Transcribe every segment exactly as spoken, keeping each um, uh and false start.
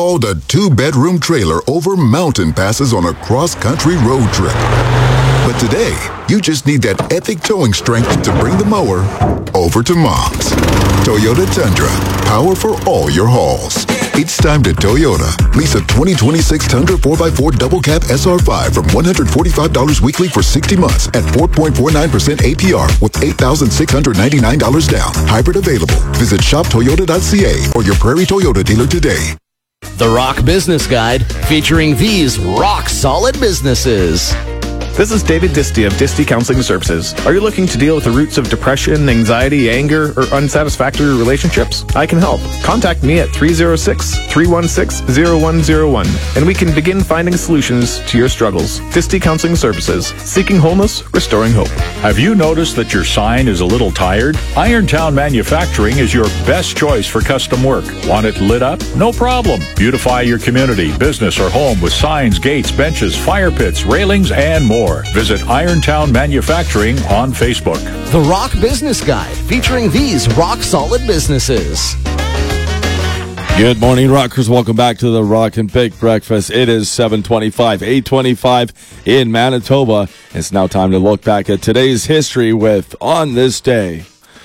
hauled a two-bedroom trailer over mountain passes on a cross-country road trip. But today, you just need that epic towing strength to bring the mower over to Mom's. Toyota Tundra, power for all your hauls. It's time to Toyota. Lease a twenty twenty-six Tundra four by four Double Cab S R five from one hundred forty-five dollars weekly for sixty months at four point four nine percent A P R with eight thousand six hundred ninety-nine dollars down. Hybrid available. Visit shop toyota dot c a or your Prairie Toyota dealer today. The Rock Business Guide, featuring these rock-solid businesses. This is David Disty of Disty Counseling Services. Are you looking to deal with the roots of depression, anxiety, anger, or unsatisfactory relationships? I can help. Contact me at three oh six, three one six, oh one oh one, and we can begin finding solutions to your struggles. Disty Counseling Services. Seeking wholeness, restoring hope. Have you noticed that your sign is a little tired? Irontown Manufacturing is your best choice for custom work. Want it lit up? No problem. Beautify your community, business, or home with signs, gates, benches, fire pits, railings, and more. Visit Irontown Manufacturing on Facebook. The Rock Business Guide, featuring these rock-solid businesses. Good morning, Rockers. Welcome back to the Rock and Bake Breakfast. It is seven twenty-five, eight twenty-five in Manitoba. It's now time to look back at today's history with On This Day.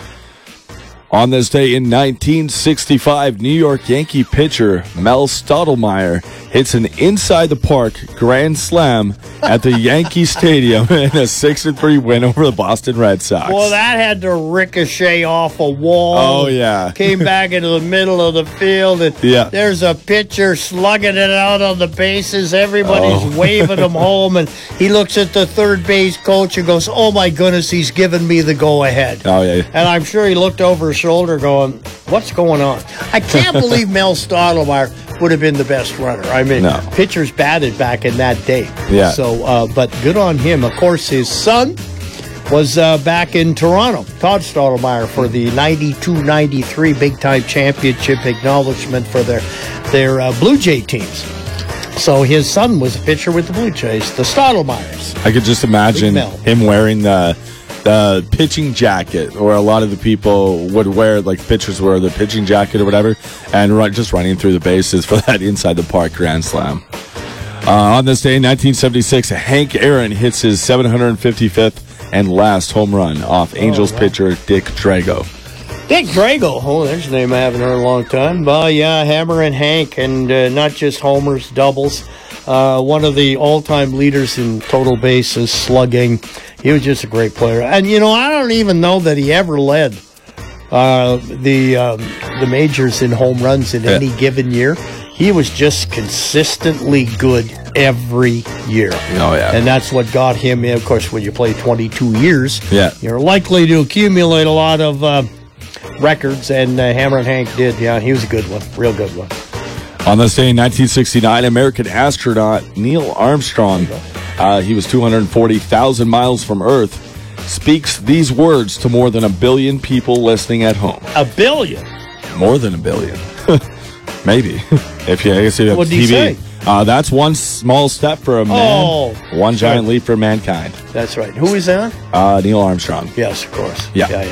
On this day in nineteen sixty-five, New York Yankee pitcher Mel Stottlemyre hits an inside-the-park grand slam at the Yankee Stadium in a six to three win over the Boston Red Sox. Well, that had to ricochet off a wall. Oh, yeah. Came back into the middle of the field, and yeah. there's a pitcher slugging it out on the bases. Everybody's oh. waving him home, and he looks at the third base coach and goes, oh, my goodness, he's giving me the go-ahead. Oh, yeah. And I'm sure he looked over his shoulder going, what's going on? I can't believe Mel Stottlemyre would have been the best runner. I mean, no. pitchers batted back in that day. Yeah. So, uh, but good on him. Of course, his son was uh, back in Toronto, Todd Stottlemyre, for the ninety-two ninety-three big-time championship acknowledgement for their, their uh, Blue Jay teams. So his son was a pitcher with the Blue Jays, the Stottlemyres. I could just imagine him wearing the the pitching jacket, or a lot of the people would wear, like pitchers wear the pitching jacket or whatever, and run, just running through the bases for that inside the park grand slam. Uh, on this day in nineteen seventy-six, Hank Aaron hits his seven hundred fifty-fifth and last home run off Angels oh, wow. pitcher Dick Drago. Dick Drago, oh, there's a name I haven't heard in a long time. Uh, yeah, Hammer and Hank, and uh, not just homers, doubles. Uh, one of the all-time leaders in total bases, slugging. He was just a great player. And, you know, I don't even know that he ever led uh, the um, the majors in home runs in yeah. any given year. He was just consistently good every year. Oh, yeah. And that's what got him, of course, when you play twenty-two years, yeah. you're likely to accumulate a lot of uh, records, and uh, Hammer and Hank did. Yeah, he was a good one, real good one. On this day in nineteen sixty-nine, American astronaut Neil Armstrong, uh, he was two hundred forty thousand miles from Earth, speaks these words to more than a billion people listening at home. A billion? More than a billion. Maybe. If you, I guess you have what did T V. he say? Uh, that's one small step for a man, oh, one sure. giant leap for mankind. That's right. Who is that? Uh, Neil Armstrong. Yes, of course. Yeah. Yeah,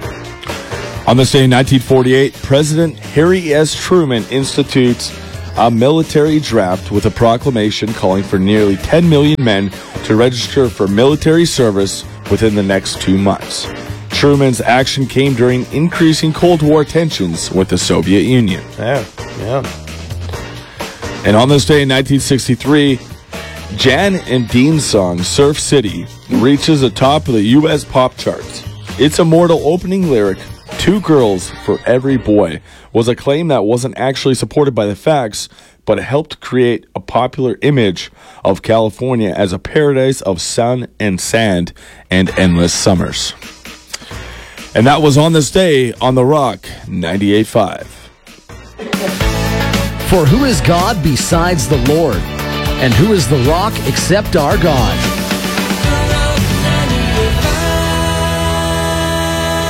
yeah. On this day in nineteen forty-eight, President Harry S. Truman institutes a military draft with a proclamation calling for nearly ten million men to register for military service within the next two months. Truman's action came during increasing Cold War tensions with the Soviet Union. Yeah, yeah. And on this day in nineteen sixty-three, Jan and Dean's song, Surf City, reaches the top of the U S pop charts. Its immortal opening lyric, two girls for every boy, was a claim that wasn't actually supported by the facts, but it helped create a popular image of California as a paradise of sun and sand and endless summers. And that was On This Day on The Rock ninety-eight point five. For who is God besides the Lord? And who is the rock except our God?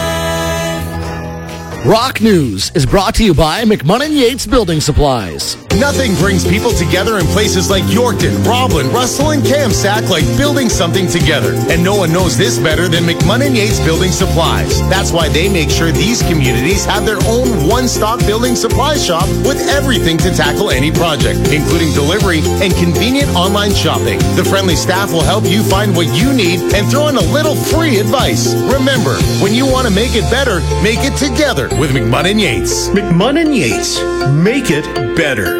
Rock News is brought to you by McMunnin Yates Building Supplies. Nothing brings people together in places like Yorkton, Roblin, Russell, and Kamsack like building something together. And no one knows this better than McMunn and Yates Building Supplies. That's why they make sure these communities have their own one-stop building supply shop with everything to tackle any project, including delivery and convenient online shopping. The friendly staff will help you find what you need and throw in a little free advice. Remember, when you want to make it better, make it together with McMunn and Yates. McMunn and Yates. Make it better.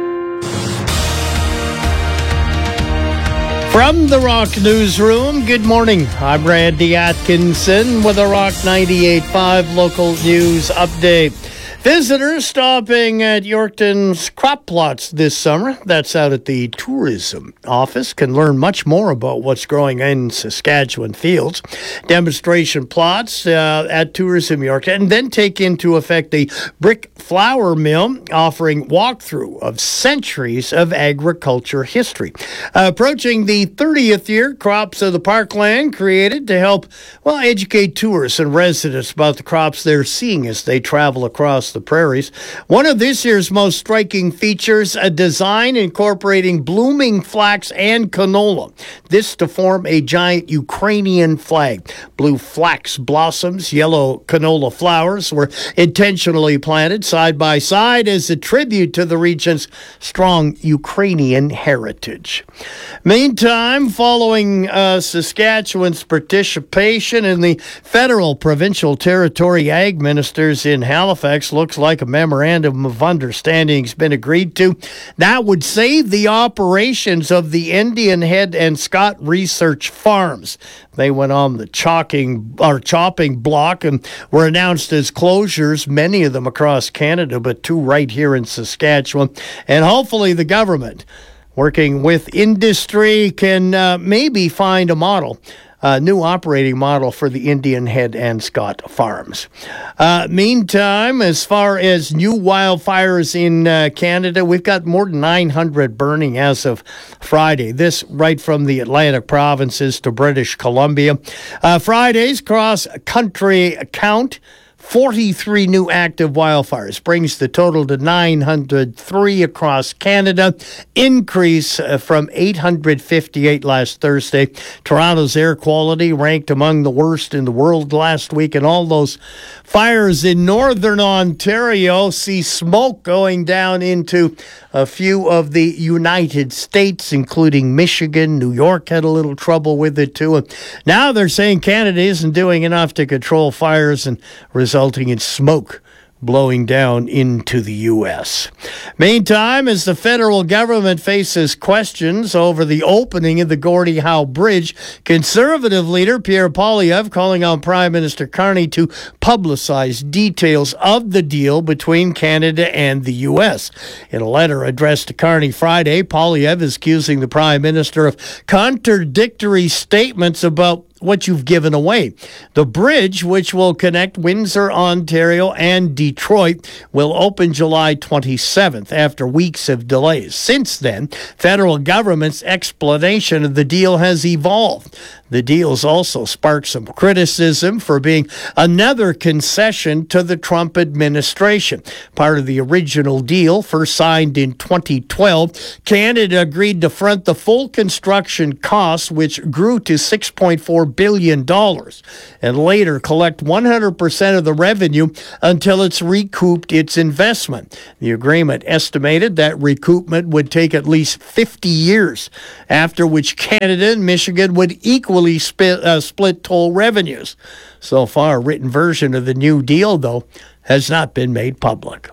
From the Rock Newsroom, good morning. I'm Randy Atkinson with a Rock ninety-eight point five local news update. Visitors stopping at Yorkton's crop plots this summer, that's out at the tourism office, can learn much more about what's growing in Saskatchewan fields. Demonstration plots uh, at Tourism Yorkton, and then take into effect the brick flour mill, offering walkthrough of centuries of agriculture history. Uh, approaching the thirtieth year, Crops of the Parkland created to help, well, educate tourists and residents about the crops they're seeing as they travel across the prairies. One of this year's most striking features, a design incorporating blooming flax and canola. This to form a giant Ukrainian flag. Blue flax blossoms, yellow canola flowers were intentionally planted side by side as a tribute to the region's strong Ukrainian heritage. Meantime, following uh, Saskatchewan's participation in the federal provincial territory ag ministers in Halifax, looks like a memorandum of understanding has been agreed to. That would save the operations of the Indian Head and Scott Research Farms. They went on the chalking or chopping block and were announced as closures, many of them across Canada, but two right here in Saskatchewan. And hopefully the government, working with industry, can uh, maybe find a model. A new operating model for the Indian Head and Scott Farms. Uh, meantime, as far as new wildfires in uh, Canada, we've got more than nine hundred burning as of Friday. This right from the Atlantic provinces to British Columbia. Uh, Friday's cross-country count, forty-three new active wildfires, brings the total to nine hundred three across Canada, increase uh, from eight hundred fifty-eight last Thursday. Toronto's air quality ranked among the worst in the world last week, and all those fires in northern Ontario see smoke going down into a few of the United States, including Michigan. New York had a little trouble with it too. And now they're saying Canada isn't doing enough to control fires and resulting in smoke blowing down into the U S. Meantime, as the federal government faces questions over the opening of the Gordie Howe Bridge, Conservative leader Pierre Poilievre calling on Prime Minister Carney to publicize details of the deal between Canada and the U S. In a letter addressed to Carney Friday, Poilievre is accusing the Prime Minister of contradictory statements about what you've given away. The bridge, which will connect Windsor, Ontario, and Detroit, will open July twenty-seventh after weeks of delays. Since then, federal government's explanation of the deal has evolved. The deal's also sparked some criticism for being another concession to the Trump administration. Part of the original deal, first signed in twenty twelve, Canada agreed to front the full construction costs, which grew to six point four billion dollars, and later collect one hundred percent of the revenue until it's recouped its investment. The agreement estimated that recoupment would take at least fifty years, after which Canada and Michigan would equally split, uh, split toll revenues. So far, a written version of the new deal, though, has not been made public.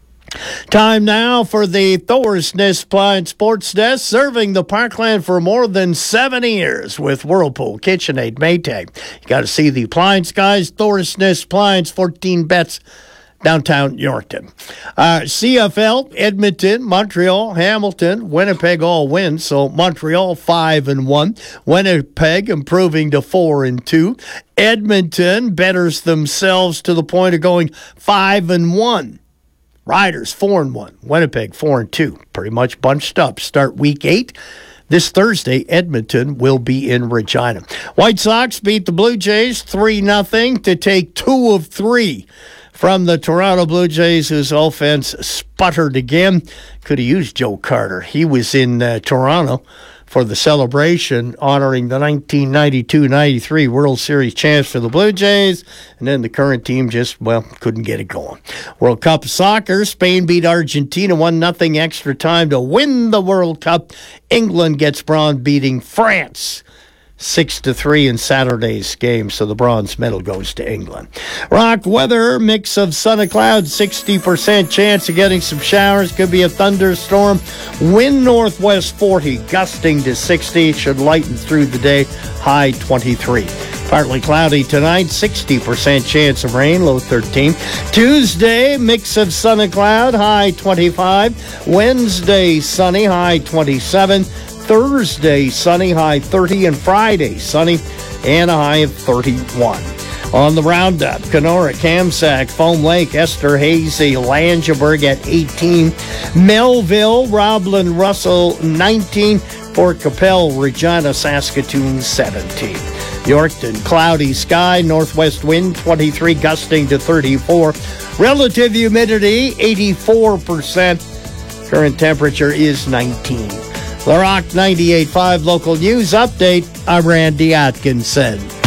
Time now for the Thorsness Appliance Sports Desk, serving the Parkland for more than seventy years with Whirlpool, KitchenAid, Maytag. You got to see the appliance guys. Thorsness Appliance, fourteen bets, downtown Yorkton. Uh, C F L, Edmonton, Montreal, Hamilton, Winnipeg all win. So Montreal five and one. Winnipeg improving to four and two. Edmonton betters themselves to the point of going five and one. Riders four and one. Winnipeg four and two. Pretty much bunched up. Start week eight. This Thursday, Edmonton will be in Regina. White Sox beat the Blue Jays three nothing to take two of three from the Toronto Blue Jays, whose offense sputtered again. Could have used Joe Carter. He was in uh, Toronto for the celebration honoring the nineteen ninety-two ninety-three World Series champs for the Blue Jays, and then the current team just, well, couldn't get it going. World Cup of Soccer, Spain beat Argentina one nothing extra time to win the World Cup. England gets bronze, beating France six to three in Saturday's game, so the bronze medal goes to England. Rock weather, mix of sun and clouds, sixty percent chance of getting some showers. Could be a thunderstorm. Wind northwest forty, gusting to sixty. Should lighten through the day, high twenty-three. Partly cloudy tonight, sixty percent chance of rain, low thirteen. Tuesday, mix of sun and cloud, high twenty-five. Wednesday, sunny, high twenty-seven. Thursday, sunny, high thirty, and Friday, sunny, and a high of thirty-one. On the roundup, Kenora, Kamsack, Foam Lake, Esterhazy, Langeberg at eighteen, Melville, Roblin, Russell, nineteen, Fort Capel, Regina, Saskatoon, seventeen. Yorkton, cloudy sky, northwest wind, twenty-three, gusting to thirty-four. Relative humidity, eighty-four percent. Current temperature is nineteen. The Rock ninety-eight point five local news update. I'm Randy Atkinson.